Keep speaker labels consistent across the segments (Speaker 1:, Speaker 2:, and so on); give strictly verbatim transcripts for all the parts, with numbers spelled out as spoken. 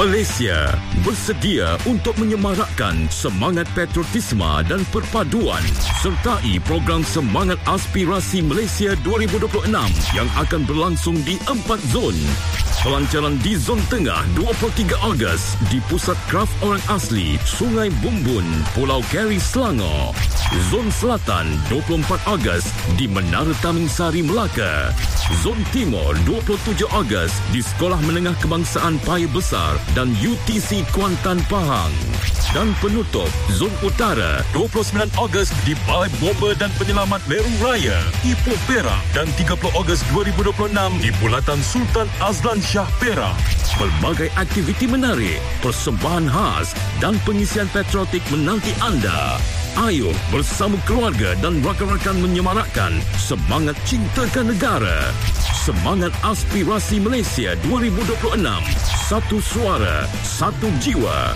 Speaker 1: Malaysia bersedia untuk menyemarakkan semangat patriotisme dan perpaduan sertai program Semangat Aspirasi Malaysia dua ribu dua puluh enam yang akan berlangsung di empat zon. Pelancaran di Zon Tengah dua puluh tiga Ogos di Pusat Kraf Orang Asli, Sungai Bumbun, Pulau Keri, Selangor. Zon Selatan dua puluh empat Ogos di Menara Taming Sari, Melaka. Zon Timur dua puluh tujuh Ogos di Sekolah Menengah Kebangsaan Paya Besar dan U T C Kuantan, Pahang. Dan penutup Zon Utara dua puluh sembilan Ogos di Balai Bomba dan Penyelamat Meru Raya, Ipoh, Perak, dan tiga puluh Ogos dua ribu dua puluh enam di Bulatan Sultan Azlan Shah, Perak. Pelbagai aktiviti menarik, persembahan khas dan pengisian patriotik menanti anda. Ayo bersama keluarga dan rakan-rakan menyemarakkan semangat cintakan negara. Semangat Aspirasi Malaysia dua ribu dua puluh enam. Satu suara, satu jiwa.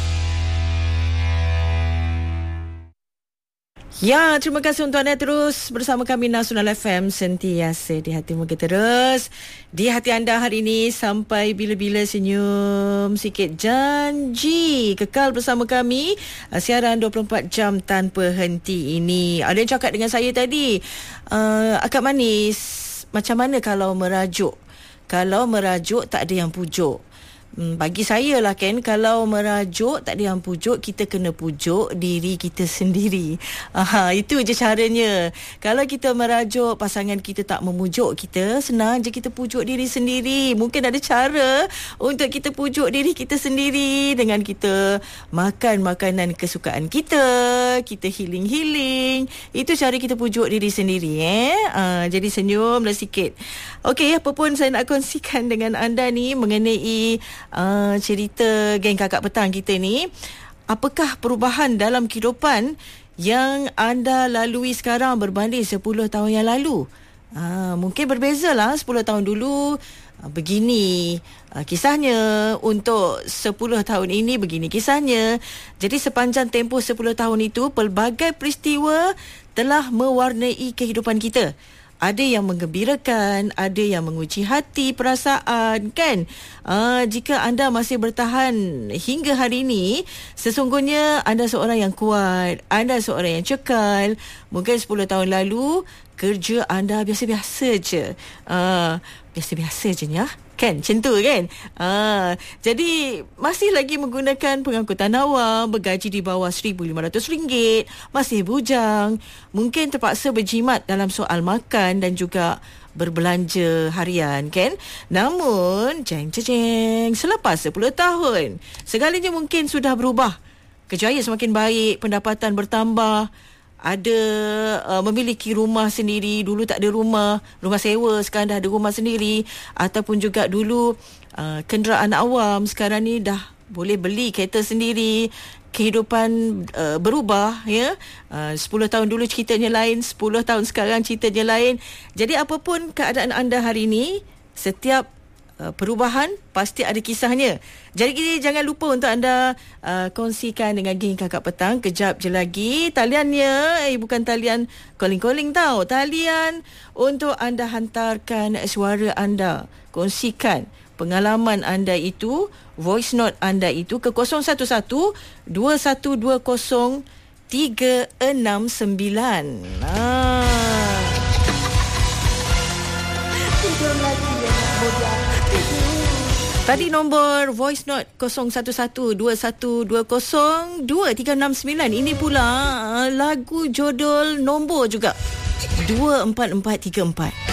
Speaker 2: Ya, terima kasih untuk anda terus bersama kami Nasional F M, sentiasa di hatimu kita terus. Di hati anda hari ini sampai bila-bila senyum sikit, janji kekal bersama kami. Siaran dua puluh empat jam tanpa henti ini. Ada yang cakap dengan saya tadi, uh, akak manis, macam mana kalau merajuk? Kalau merajuk tak ada yang pujuk. Hmm, bagi saya lah kan, kalau merajuk tak ada yang pujuk, kita kena pujuk diri kita sendiri. Aha, itu je caranya. Kalau kita merajuk pasangan kita tak memujuk kita, senang je kita pujuk diri sendiri. Mungkin ada cara untuk kita pujuk diri kita sendiri dengan kita makan makanan kesukaan kita, kita healing-healing. Itu cara kita pujuk diri sendiri eh. Uh, jadi senyumlah sikit. Okey, apa pun saya nak kongsikan dengan anda ni mengenai Uh, cerita geng kakak petang kita ni. Apakah perubahan dalam kehidupan yang anda lalui sekarang berbanding sepuluh tahun yang lalu? Uh, mungkin berbezalah. Sepuluh tahun dulu uh, begini uh, kisahnya, untuk sepuluh tahun ini begini kisahnya. Jadi sepanjang tempoh sepuluh tahun itu, pelbagai peristiwa telah mewarnai kehidupan kita. Ada yang menggembirakan, ada yang menguji hati, perasaan, kan? Uh, jika anda masih bertahan hingga hari ini, sesungguhnya anda seorang yang kuat, anda seorang yang cekal. Mungkin sepuluh tahun lalu, kerja anda biasa-biasa je. Uh, biasa-biasa je ya. Kan, macam tu kan. Ah, jadi masih lagi menggunakan pengangkutan awam, bergaji di bawah seribu lima ratus ringgit, masih bujang, mungkin terpaksa berjimat dalam soal makan dan juga berbelanja harian, kan. Namun jeng jeng selepas sepuluh tahun, segalanya mungkin sudah berubah. Kerjaya semakin baik, pendapatan bertambah, ada uh, memiliki rumah sendiri. Dulu tak ada rumah, rumah sewa, sekarang dah ada rumah sendiri. Ataupun juga dulu uh, kenderaan awam, sekarang ni dah boleh beli kereta sendiri. Kehidupan uh, berubah ya. Uh, sepuluh tahun dulu ceritanya lain, sepuluh tahun sekarang ceritanya lain. Jadi apapun keadaan anda hari ini, setiap perubahan pasti ada kisahnya. Jadi jangan lupa untuk anda uh, kongsikan dengan geng kakak petang. Kejap je lagi taliannya, eh bukan talian calling-calling tau, talian untuk anda hantarkan suara anda. Kongsikan pengalaman anda itu, voice note anda itu ke kosong satu satu dua satu dua kosong tiga enam sembilan. Ah. Tadi nombor voice note kosong satu satu dua satu dua kosong dua tiga enam sembilan. Ini pula lagu jodol nombor juga dua empat empat tiga empat.